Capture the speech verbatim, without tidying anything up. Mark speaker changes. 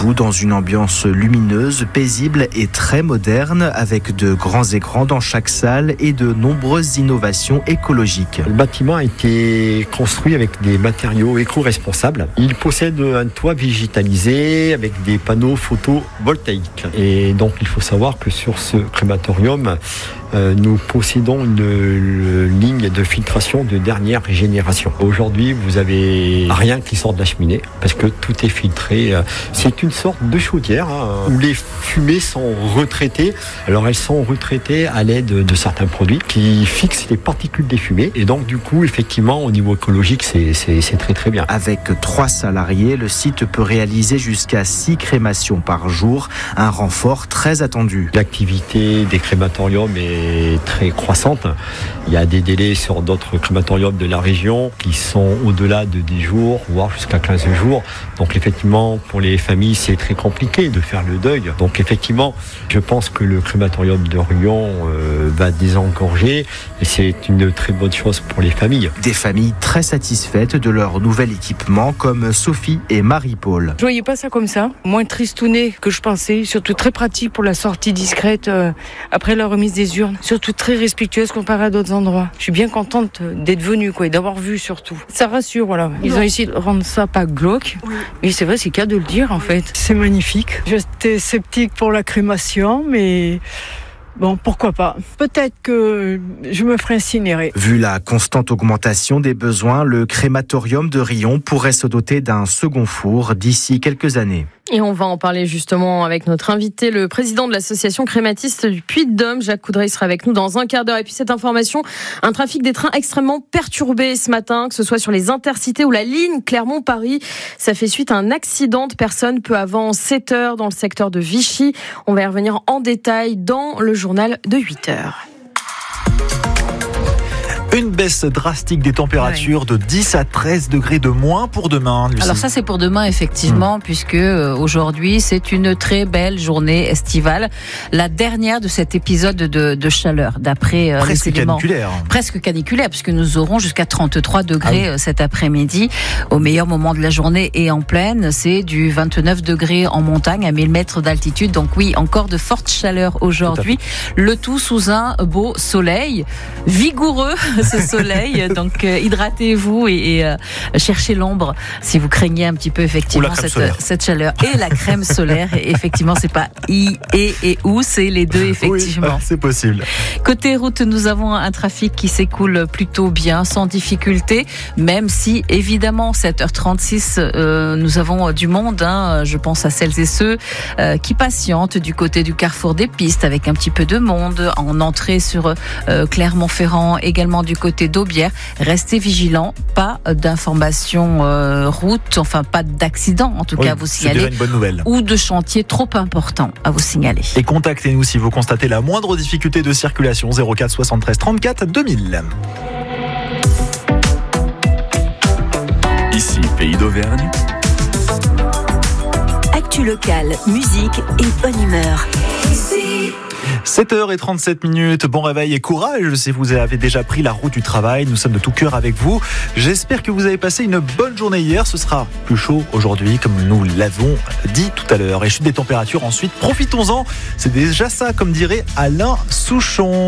Speaker 1: tout dans une ambiance lumineuse, paisible et très moderne, avec de grands écrans dans chaque salle et de nombreuses innovations écologiques.
Speaker 2: Le bâtiment a été construit avec des matériaux éco-responsables. Il possède un toit végétalisé avec des panneaux photovoltaïques. Et donc il faut savoir que sur ce crématorium, euh, nous possédons une, une ligne de filtration de dernière génération. Aujourd'hui, vous avez rien qui sort de la cheminée parce que tout est filtré. C'est une sorte de chaudière hein, où les fumées sont retraitées. Alors elles sont retraitées à l'aide de certains produits qui fixent les particules des fumées. Et donc du coup, effectivement, au niveau écologique, c'est, c'est, c'est très très bien.
Speaker 1: Avec trois salariés, le site peut réaliser jusqu'à six crémations par jour, un renfort très attendu.
Speaker 2: L'activité des crématoriums est très croissante. Il y a des délais sur d'autres crématoriums de la région qui sont au-delà de dix jours, voire jusqu'à quinze jours. Donc effectivement, pour les familles, c'est très compliqué de faire le deuil. Donc effectivement, je pense que le crématorium de Riom euh, va désengorger et c'est une très bonne chose pour les familles.
Speaker 1: Des familles très satisfaites de leur nouvel équipement comme Sophie et Marie-Paul.
Speaker 3: Je voyais pas ça comme ça, moins tristouné que je pensais, surtout très pratique pour la sortie discrète euh, après la remise des urnes, surtout très respectueuse comparé à d'autres endroits. Je suis bien contente d'être venue quoi, et d'avoir vu surtout. Ça rassure, voilà. Ils non. ont essayé de rendre ça pas glauque, oui. Mais c'est vrai, c'est qu'à de le dire en fait.
Speaker 4: C'est magnifique. J'étais sceptique pour la crémation, mais... Bon, pourquoi pas. Peut-être que je me ferai incinérer.
Speaker 1: Vu la constante augmentation des besoins, le crématorium de Riom pourrait se doter d'un second four d'ici quelques années.
Speaker 5: Et on va en parler justement avec notre invité, le président de l'association crématiste du Puy-de-Dôme, Jacques Coudray, sera avec nous dans un quart d'heure. Et puis cette information, un trafic des trains extrêmement perturbé ce matin, que ce soit sur les intercités ou la ligne Clermont-Paris. Ça fait suite à un accident de personnes peu avant sept heures dans le secteur de Vichy. On va y revenir en détail dans le journal de huit heures.
Speaker 6: Une baisse drastique des températures ouais. de dix à treize degrés de moins pour demain. Lucie.
Speaker 7: Alors ça c'est pour demain effectivement, mmh. puisque euh, aujourd'hui c'est une très belle journée estivale, la dernière de cet épisode de, de chaleur, d'après euh,
Speaker 6: presque
Speaker 7: les éléments.
Speaker 6: caniculaire.
Speaker 7: Presque caniculaire, puisque nous aurons jusqu'à trente-trois degrés ah oui. cet après-midi. Au meilleur moment de la journée et en pleine, c'est du vingt-neuf degrés en montagne à mille mètres d'altitude. Donc oui, encore de fortes chaleurs aujourd'hui. Tout le tout sous un beau soleil vigoureux. Ce soleil, donc euh, hydratez-vous et, et euh, cherchez l'ombre si vous craignez un petit peu effectivement cette, cette chaleur et la crème solaire. Et effectivement, c'est pas i et et ou, c'est les deux effectivement.
Speaker 6: Oui, c'est possible.
Speaker 7: Côté route, nous avons un trafic qui s'écoule plutôt bien, sans difficulté, même si évidemment sept heures trente-six, euh, nous avons du monde. Hein, je pense à celles et ceux euh, qui patientent du côté du carrefour des pistes avec un petit peu de monde en entrée sur euh, Clermont-Ferrand, également du côté d'Aubière. Restez vigilants, pas d'informations euh, route, enfin pas d'accident en tout
Speaker 6: oui,
Speaker 7: cas à vous signaler.
Speaker 6: C'est déjà une bonne nouvelle.
Speaker 7: Ou de chantier trop important à vous signaler.
Speaker 6: Et contactez-nous si vous constatez la moindre difficulté de circulation. zéro quatre soixante-treize trente-quatre deux mille.
Speaker 8: Ici, Pays d'Auvergne.
Speaker 9: Actu locale, musique et bonne humeur.
Speaker 6: sept heures trente-sept minutes, bon réveil et courage si vous avez déjà pris la route du travail. Nous sommes de tout cœur avec vous. J'espère que vous avez passé une bonne journée hier. Ce sera plus chaud aujourd'hui, comme nous l'avons dit tout à l'heure. Et chute des températures ensuite, profitons-en. C'est déjà ça, comme dirait Alain Souchon.